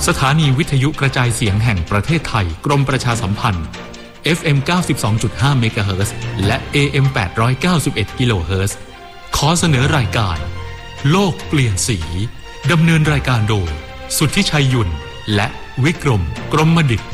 สถานีวิทยุกระจายเสียงแห่งประเทศไทยกรมประชาสัมพันธ์ FM 92.5 เมกะเฮิรตซ์และ AM 891 กิโลเฮิรตซ์ขอเสนอรายการโลกเปลี่ยนสีดำเนินรายการโดยสุทธิชัยยุ่นและวิกรมกรมดิษฐ์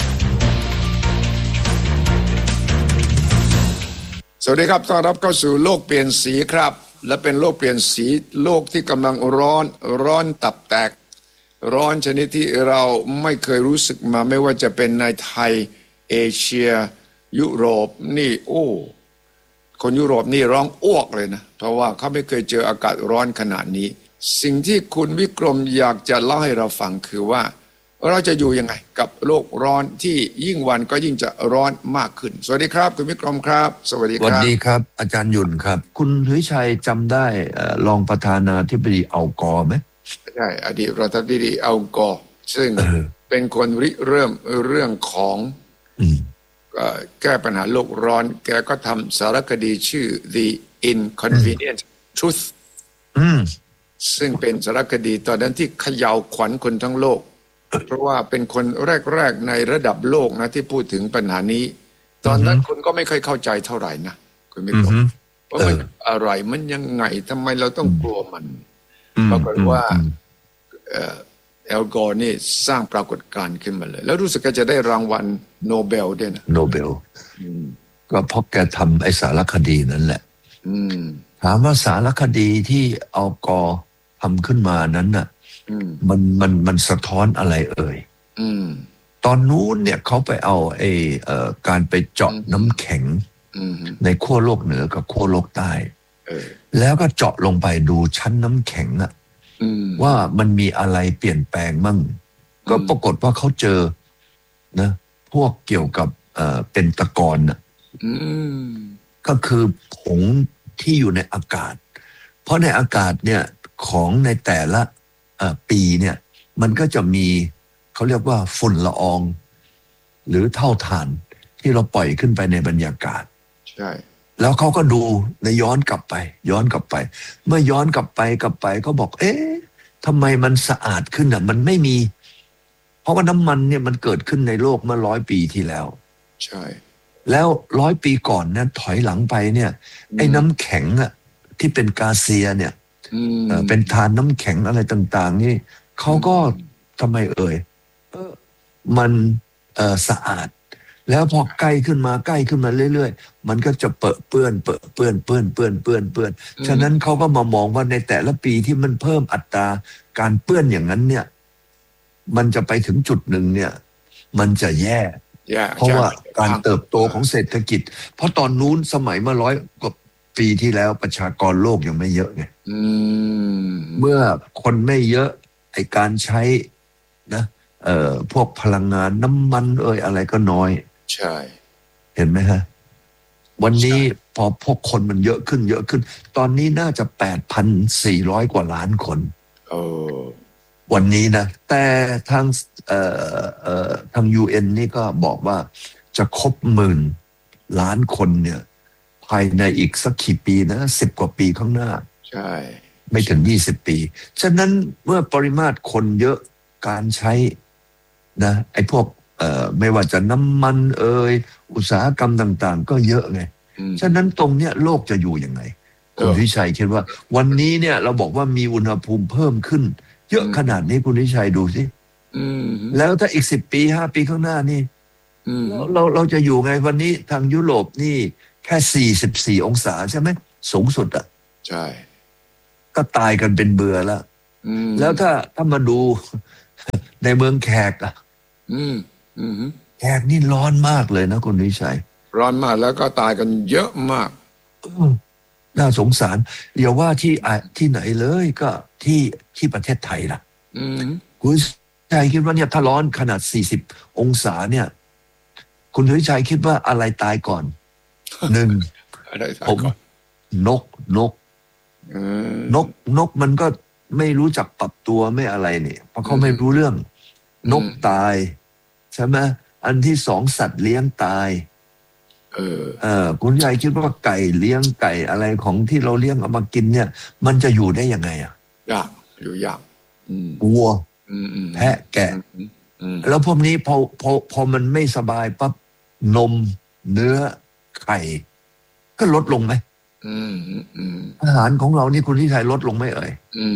สวัสดีครับต้อนรับเข้าสู่โลกเปลี่ยนสีครับและเป็นโลกเปลี่ยนสีโลกที่กำลังร้อนตับแตกร้อนชนิดที่เราไม่เคยรู้สึกมาไม่ว่าจะเป็นในไทยเอเชียยุโรปนี่คนยุโรปนี่ร้องอ้วกเลยนะเพราะว่าเขาไม่เคยเจออากาศร้อนขนาดนี้สิ่งที่คุณวิกรมอยากจะเล่าให้เราฟังคือว่าเราจะอยู่ยังไงกับโลกร้อนที่ยิ่งวันก็ยิ่งจะร้อนมากขึ้นสวัสดีครับคุณวิกรมครับสวัสดีครับสวัสดีครับอาจารย์ยุ่นครับคุณสุริชัยจำได้รองประธานาธิบดีอัลกอร์ไหมใช่อดีตประธานาธิบดีอัลกอร์ซึ่งเป็นคนริเริ่มเรื่องของแก้ปัญหาโลกร้อนแกก็ทำสารคดีชื่อ The Inconvenient Truth ซึ่งเป็นสารคดีตอนนั้นที่เขย่าขวัญคนทั้งโลกเพราะว่าเป็นคนแรกๆในระดับโลกนะที่พูดถึงปัญหานี้ตอนนั้นคนก็ไม่ค่อยเข้าใจเท่าไหร่นะคุณไม่รู้ว่ามันอะไรมันยังไงทำไมเราต้องกลัวมันปรากฏว่าอัลกอร์นี่สร้างปรากฏการณ์ขึ้นมาเลยแล้วรู้สึกจะได้รางวัลโนเบลด้วยนะโนเบลก็เพราะแกทำไอ้สารคดีนั่นแหละถามว่าสารคดีที่อัลกอร์ทำขึ้นมานั้นน่ะมันสะท้อนอะไรเอ่ยตอนนู้นเนี่ยเขาไปเอาการไปเจาะน้ำแข็งในขั้วโลกเหนือกับขั้วโลกใต้แล้วก็เจาะลงไปดูชั้นน้ำแข็งอะว่ามันมีอะไรเปลี่ยนแปลงมั่งก็ปรากฏว่าเขาเจอนะพวกเกี่ยวกับเป็นตะกอนน่ะก็คือผงที่อยู่ในอากาศเพราะในอากาศเนี่ยของในแต่ละปีเนี่ยมันก็จะมีเขาเรียกว่าฝุ่นละอองหรือเท่าฐานที่เราปล่อยขึ้นไปในบรรยากาศใช่แล้วเขาก็ดูในย้อนกลับไปเมื่อย้อนกลับไปเขาบอกทำไมมันสะอาดขึ้นอ่ะมันไม่มีเพราะว่าน้ำมันเนี่ยมันเกิดขึ้นในโลกเมื่อ100 ปีที่แล้วใช่แล้ว100 ปีก่อนเนี่ยถอยหลังไปเนี่ยไอ้น้ำแข็งอ่ะที่เป็นกาเซียเนี่ยเป็นทานน้ำแข็งอะไรต่างๆนี่เขาก็ทำไมมันสะอาดแล้วพอใกล้ขึ้นมาเรื่อยๆมันก็จะเปื้อนฉะนั้นเขาก็มามองว่าในแต่ละปีที่มันเพิ่มอัตราการเปื้อนอย่างนั้นเนี่ยมันจะไปถึงจุดหนึ่งเนี่ยมันจะแย่เพราะว่าการเติบโตของเศรษฐกิจเพราะตอนนู้นสมัยเมื่อ100 กว่าปีที่แล้วประชากรโลกยังไม่เยอะไงเมื่อคนไม่เยอะไอ้การใช้นะพวกพลังงานน้ำมันอะไรก็น้อยใช่เห็นไหมฮะวันนี้พอพวกคนมันเยอะขึ้นตอนนี้น่าจะ 8,400 กว่าล้านคนวันนี้นะแต่ทาง UN นี่ก็บอกว่าจะครบ10,000 ล้านคนเนี่ยภายในอีกสักกี่ปีนะ10 กว่าปีข้างหน้าใช่ไม่ถึง20 ปีฉะนั้นเมื่อปริมาตรคนเยอะการใช้นะไอ้พวกไม่ว่าจะน้ำมันอุตสาหกรรมต่างๆก็เยอะไงฉะนั้นตรงเนี้ยโลกจะอยู่ยังไงคุณวิชัยคิดว่าวันนี้เนี่ยเราบอกว่ามีอุณหภูมิเพิ่มขึ้นเยอะขนาดนี้คุณวิชัยดูสิแล้วถ้าอีก10 ปี5 ปีข้างหน้านี่เราจะอยู่ไงวันนี้ทางยุโรปนี่แค่44 องศาใช่ไหมสูงสุดอ่ะใช่ก็ตายกันเป็นเบื่อแล้วถ้ามาดูในเมืองแขกอ่ะแขกนี่ร้อนมากเลยนะคุณวิชัยร้อนมากแล้วก็ตายกันเยอะมากน่าสงสารอย่าว่าที่ไหนเลยก็ที่ประเทศไทยล่ะคุณวิชัยคิดว่าเนี่ยถ้าร้อนขนาด40 องศาเนี่ยคุณวิชัยคิดว่าอะไรตายก่อน1ผมนกมันก็ไม่รู้จักปรับตัวไม่อะไรเนี่ยเพราะเขาไม่รู้เรื่องนกตายใช่ไหมอันที่2สัตว์เลี้ยงตายคุณยายคิดว่าไก่เลี้ยงไก่อะไรของที่เราเลี้ยงเอามากินเนี่ยมันจะอยู่ได้ยังไงอ่ะยากอยู่ยากวัวแพะแกะแล้วพวกนี้พอมันไม่สบายปั๊บนมเนื้อไข่ก็ลดลงไหมอาหารของเรานี่คุณที่ชัยลดลงไหมเอ่ย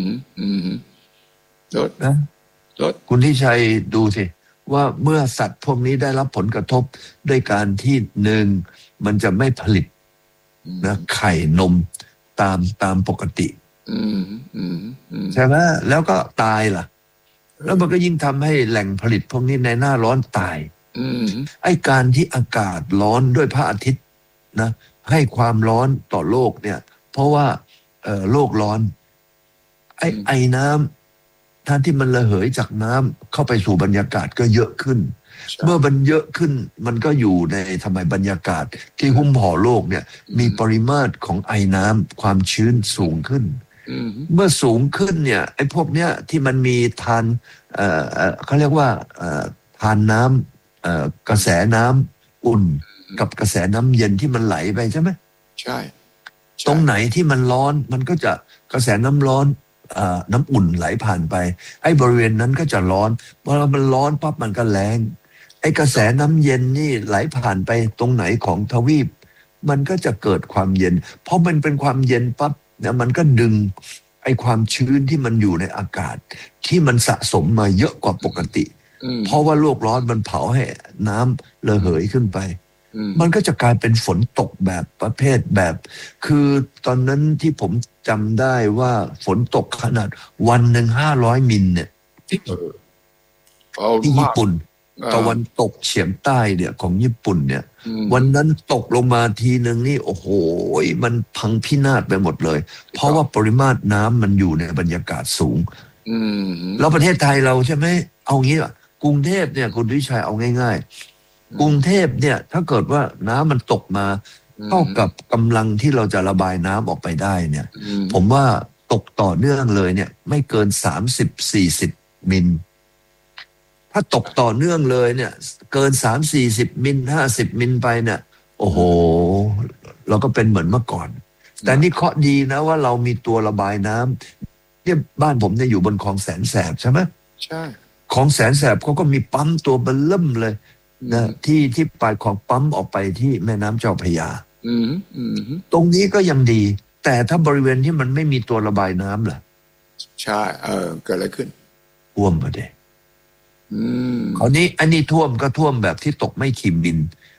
ลดนะลดคุณที่ชัยดูสิว่าเมื่อสัตว์พวกนี้ได้รับผลกระทบด้วยการที่หนึ่งมันจะไม่ผลิตนะไข่นมตามปกติใช่ไหมแล้วก็ตายล่ะแล้วมันก็ยิ่งทำให้แหล่งผลิตพวกนี้ในหน้าร้อนตายไอ้การที่อากาศร้อนด้วยพระอาทิตย์นะให้ความร้อนต่อโลกเนี่ยเพราะว่าโลกร้อนไอ้น้ำท่านที่มันระเหยจากน้ำเข้าไปสู่บรรยากาศก็เยอะขึ้นเมื่อมันเยอะขึ้นมันก็อยู่ในทำไมบรรยากาศที่หุ้มห่อโลกเนี่ยมีปริมาตรของไอ้น้ำความชื้นสูงขึ้นเมื่อสูงขึ้นเนี่ยไอ้พวกเนี้ยที่มันมีทานเขาเรียกว่าทานน้ำกระแสน้ำอุ่นกับกระแสน้ำเย็นที่มันไหลไปใช่ไหมใช่ตรงไหนที่มันร้อนมันก็จะกระแสน้ำร้อนน้ำอุ่นไหลผ่านไปไอ้บริเวณนั้นก็จะร้อนพอมันร้อนปั๊บมันก็แรงไอ้กระแสน้ำเย็นนี่ไหลผ่านไปตรงไหนของทวีปมันก็จะเกิดความเย็นเพราะมันเป็นความเย็นปั๊บเนี่ยมันก็ดึงไอ้ความชื้นที่มันอยู่ในอากาศที่มันสะสมมาเยอะกว่าปกติเพราะว่าโลกร้อนมันเผาให้น้ำระเหยขึ้นไปมันก็จะกลายเป็นฝนตกแบบประเภทแบบคือตอนนั้นที่ผมจำได้ว่าฝนตกขนาดวันหนึ่ง500 มิลเนี่ยที่ญี่ปุ่นตะวันตกเฉียงใต้เนี่ยของญี่ปุ่นเนี่ยวันนั้นตกลงมาทีหนึ่งนี่โอ้โหมันพังพินาศไปหมดเลยเพราะว่าปริมาตรน้ำมันอยู่ในบรรยากาศสูงแล้วประเทศไทยเราใช่ไหมเอางี้ว่ะกรุงเทพเนี่ยคุณวิชัยเอาง่ายๆกรุงเทพเนี่ยถ้าเกิดว่าน้ำมันตกมาเท่ากับกำลังที่เราจะระบายน้ำออกไปได้เนี่ยผมว่าตกต่อเนื่องเลยเนี่ยไม่เกิน30-40 มิลถ้าตกต่อเนื่องเลยเนี่ยเกิน30-40 มิล50 มิลไปเนี่ยโอ้โหเราก็เป็นเหมือนเมื่อก่อนแต่นี่เคราะห์ดีนะว่าเรามีตัวระบายน้ำเนี่ยบ้านผมเนี่ยอยู่บนคลองแสนแสบใช่ไหมใช่คลองแสนแสบเขาก็มีปั๊มตัวเบลเริ่มเลยนะที่ปลายของปั๊มออกไปที่แม่น้ำเจ้าพระยาตรงนี้ก็ยังดีแต่ถ้าบริเวณที่มันไม่มีตัวระบายน้ำล่ะใช่เกิดอะไรขึ้นท่วมมาเด้คราวนี้อันนี้ท่วมก็ท่วมแบบที่ตกไม่กี่มิล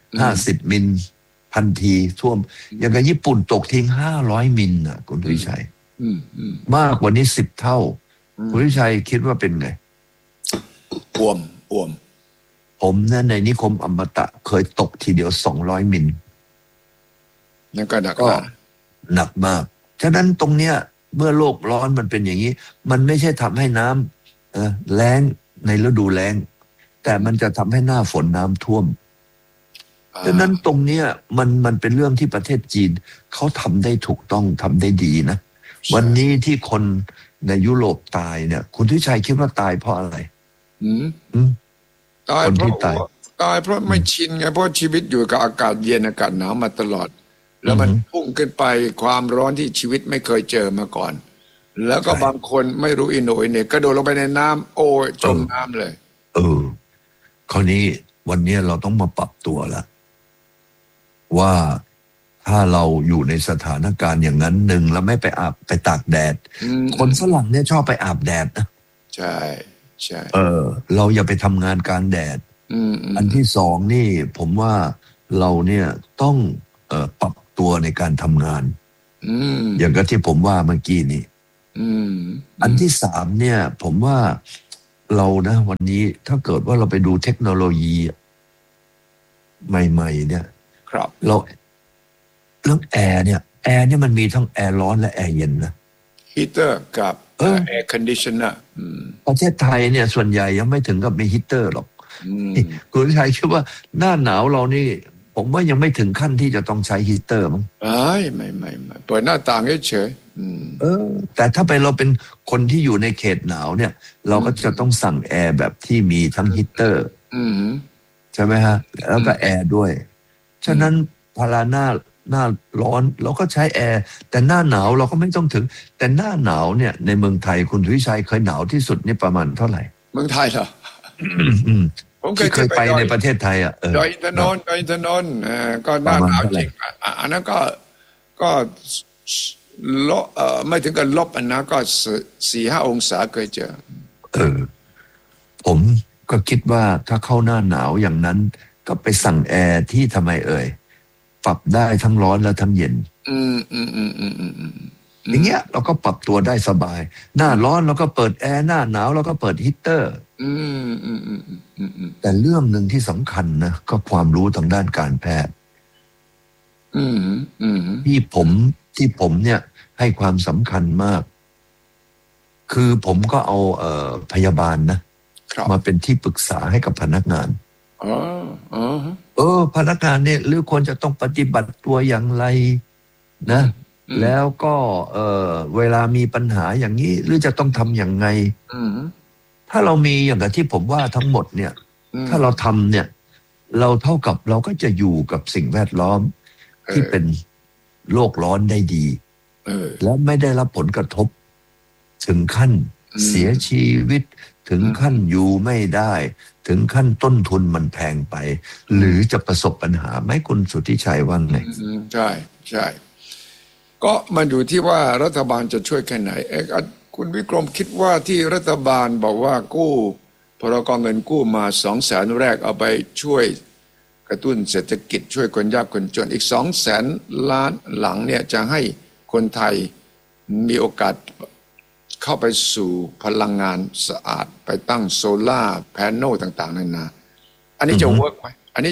50 มิลพันทีท่วมอย่างกับญี่ปุ่นตกทิ้ง500 มิลน่ะคุณวิชัยมากกว่านี้10 เท่าคุณวิชัยคิดว่าเป็นไงอ่วมผมนะในนิคมอมตะเคยตกทีเดียว200 มิลนั่นก็หนักมากฉะนั้นตรงเนี้ยเมื่อโลกร้อนมันเป็นอย่างนี้มันไม่ใช่ทำให้น้ำแล้งในฤดูแล้งแต่มันจะทำให้หน้าฝนน้ำท่วมฉะนั้นตรงเนี้ยมันเป็นเรื่องที่ประเทศจีนเขาทำได้ถูกต้องทำได้ดีนะวันนี้ที่คนในยุโรปตายเนี่ยคุณทิชัยคิดว่าตายเพราะอะไรตายเพราะไม่ชินไงเพราะชีวิตอยู่กับอากาศเย็นอากาศหนาวมาตลอดแล้วมันพุ่งขึ้นไปความร้อนที่ชีวิตไม่เคยเจอมาก่อนแล้วก็บางคนไม่รู้อิโหนอิเหน่กระโดดลงไปในน้ำโอ้ยจมน้ำเลยคราวนี้วันนี้เราต้องมาปรับตัวละว่าถ้าเราอยู่ในสถานการณ์อย่างนั้นหนึ่งแล้วไม่ไปตากแดดคนฝรั่งเนี่ยชอบไปอาบแดดนะใช่เราอย่าไปทำงานกลางแดดอันที่สองนี่ผมว่าเราเนี่ยต้องปรับตัวในการทำงานอย่างกับที่ผมว่าเมื่อกี้นี้อันที่สามเนี่ยผมว่าเรานะวันนี้ถ้าเกิดว่าเราไปดูเทคโนโลยีใหม่ๆเนี่ยครับเราเรื่องแอร์เนี่ยมันมีทั้งแอร์ร้อนและแอร์เย็นนะฮีเตอร์กับแอร์คอนดิชเนอร์ประเทศไทยเนี่ยส่วนใหญ่ยังไม่ถึงกับมีฮีเตอร์หรอกคุณชัยคิดว่าหน้าหนาวเรานี่ผมว่ายังไม่ถึงขั้นที่จะต้องใช้ฮีเตอร์มั้งไม่เปิดหน้าต่างเฉยแต่ถ้าไปเราเป็นคนที่อยู่ในเขตหนาวเนี่ยเราก็จะต้องสั่งแอร์แบบที่มีทั้งฮีเตอร์ใช่ไหมฮะแล้วก็แอร์ด้วยฉะนั้นพอหน้าร้อนเราก็ใช้แอร์แต่หน้าหนาวเราก็ไม่ต้องถึงแต่หน้าหนาวเนี่ยในเมืองไทยคุณวิชัยเคยหนาวที่สุดนี่ประมาณเท่าไหร่เมืองไทยเหรอผมเคยไปในประเทศไทยดอยอินทนนท์ก็หน้าหนาวจริงอันนั้นก็ไม่ถึงกับลบอันนั้นก็4-5 องศาเคยเจอผมก็คิดว่าถ้าเข้าหน้าหนาวอย่างนั้นก็ไปสั่งแอร์ที่ทำไมปรับได้ทั้งร้อนและทั้งเย็นอย่างเงี้ยเราก็ปรับตัวได้สบายหน้าร้อนเราก็เปิดแอร์หน้าหนาวเราก็เปิดฮีตเตอร์แต่เรื่องหนึ่งที่สำคัญนะก็ความรู้ทางด้านการแพทย์ที่ผมเนี่ยให้ความสำคัญมากคือผมก็เอาพยาบาลนะมาเป็นที่ปรึกษาให้กับพนักงานพนักงานเนี่ยหรือควรจะต้องปฏิบัติตัวอย่างไรนะแล้วก็เวลามีปัญหาอย่างนี้หรือจะต้องทำอย่างไงถ้าเรามีอย่างที่ผมว่าทั้งหมดเนี่ยถ้าเราทำเนี่ยเราเท่ากับเราก็จะอยู่กับสิ่งแวดล้อมที่เป็นโลกร้อนได้ดีและไม่ได้รับผลกระทบถึงขั้นเสียชีวิตถึงขั้นอยู่ไม่ได้ถึงขั้นต้นทุนมันแพงไปหรือจะประสบปัญหาไหมคุณสุทธิชัยว่าไงใช่ก็มันอยู่ที่ว่ารัฐบาลจะช่วยแค่ไหนคุณวิกรมคิดว่าที่รัฐบาลบอกว่ากู้พรก.เงินกู้มา200,000แรกเอาไปช่วยกระตุ้นเศรษฐกิจช่วยคนยากคนจนอีก200,000 ล้านหลังเนี่ยจะให้คนไทยมีโอกาสเข้าไปสู่พลังงานสะอาดไปตั้งโซล่าแผงโนต่างๆนานาอันนี้จะเวิร์กไหม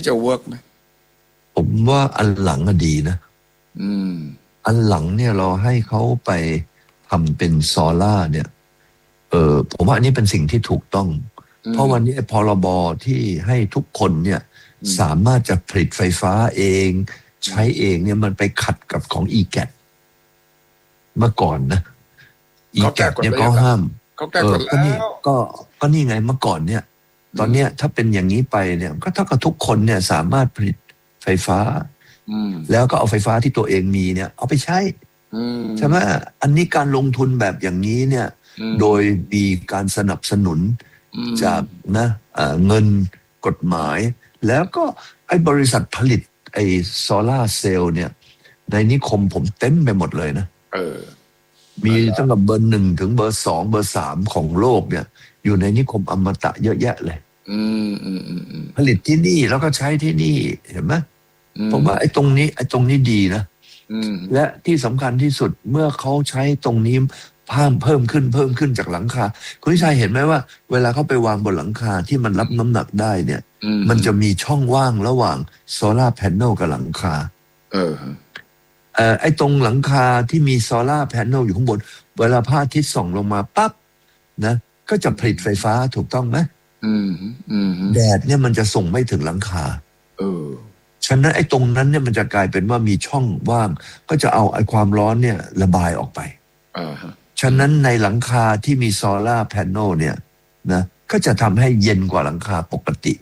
ผมว่าอันหลังก็ดีนะอันหลังเนี่ยเราให้เขาไปทำเป็นโซล่าเนี่ยผมว่าอันนี้เป็นสิ่งที่ถูกต้องเพราะวันนี้พรบที่ให้ทุกคนเนี่ยสามารถจะผลิตไฟฟ้าเองใช้เองเนี่ยมันไปขัดกับของ EGAT เมื่อก่อนนะEGAT เนี่ยเขาห้ามก็นี่ไงเมื่อก่อนเนี่ยตอนเนี้ยถ้าเป็นอย่างนี้ไปเนี่ยก็เท่ากับทุกคนเนี่ยสามารถผลิตไฟฟ้าแล้วก็เอาไฟฟ้าที่ตัวเองมีเนี่ยเอาไปใช้ใช่ไหมอันนี้การลงทุนแบบอย่างนี้เนี่ยโดยมีการสนับสนุนจากนะเงินกฎหมายแล้วก็ไอ้บริษัทผลิตไอ้โซล่าเซลล์เนี่ยในนิคมผมเต็มไปหมดเลยนะมีตั้งแต่เบอร์ 1ถึงเบอร์ 2เบอร์ 3ของโลกเนี่ยอยู่ในนิคมอมตะเยอะแยะเลยผลิตที่นี่แล้วก็ใช้ที่นี่เห็นไหมผมว่าไอ้ตรงนี้ดีนะและที่สำคัญที่สุดเมื่อเขาใช้ตรงนี้เพิ่มขึ้นจากหลังคาคุณชัยเห็นไหมว่าเวลาเขาไปวางบนหลังคาที่มันรับน้ำหนักได้เนี่ยมันจะมีช่องว่างระหว่างโซล่าร์แผงกับหลังคาไอ้ตรงหลังคาที่มีโซล่าร์แผงอยู่ข้างบนเวลาพระอาทิตย์ส่องลงมาปั๊บนะก็จะผลิตไฟฟ้าถูกต้องไหมแดดเนี่ยมันจะส่งไม่ถึงหลังคาฉะนั้นไอ้ตรงนั้นเนี่ยมันจะกลายเป็นว่ามีช่องว่างก็จะเอาไอ้ความร้อนเนี่ยระบายออกไปฉะนั้นในหลังคาที่มีโซล่าร์แผงเนี่ยนะก็จะทำให้เย็นกว่าหลังคาปกติ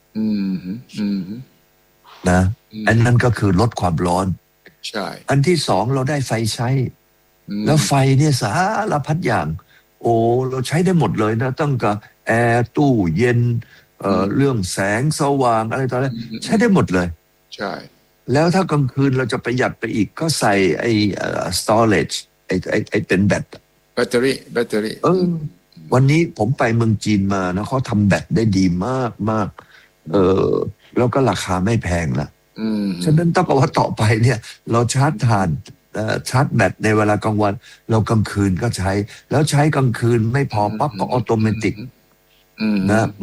นะอันนั้นก็คือลดความร้อนใช่อันที่สองเราได้ไฟใช้แล้วไฟเนี่ยสารพัดอย่างเราใช้ได้หมดเลยนะตั้งแต่แอร์ตู้เย็นเรื่องแสงสว่างอะไรต่ออะไรใช้ได้หมดเลยใช่แล้วถ้ากลางคืนเราจะประหยัดไปอีกก็ใส่ไอ้ storage ไอ้เป็นแบตเตอรี่วันนี้ผมไปเมืองจีนมานะเขาทำแบตได้ดีมากแล้วก็ราคาไม่แพงละฉะนั้นต้องบอกว่าต่อไปเนี่ยเราชาร์จแบตในเวลากลางวันเรากลางคืนก็ใช้แล้วใช้กลางคืนไม่พอปั๊บก็ออโตเมติกนะ